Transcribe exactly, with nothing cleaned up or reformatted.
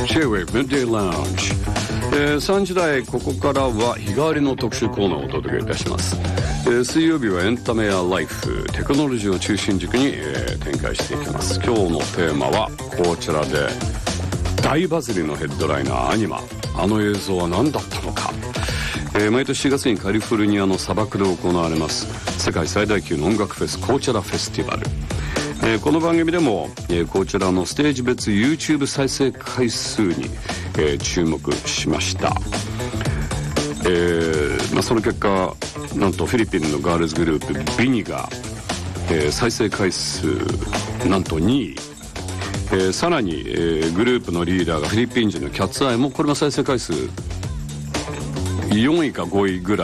J-Wave Midday Lounge、えー、さんじ台ここからは日替わりの特集コーナーをお届けいたします。えー、水曜日はエンタメやライフ、テクノロジーを中心軸に、えー、展開していきます。今日のテーマはこちらで、大バズりのヘッドライナーアニマ、あの映像は何だったのか。えー、毎年しがつにカリフォルニアの砂漠で行われます世界最大級の音楽フェス、コーチェラフェスティバル。えー、この番組でも、えー、コーチェラのステージ別 YouTube 再生回数に、えー、注目しました。えーまあ、その結果、なんとフィリピンのガールズグループビニが、えー、再生回数なんとにい、えー、さらに、えー、グループのリーダーがフィリピン人のキャッツアイもこれも再生回数よんいかごいぐらい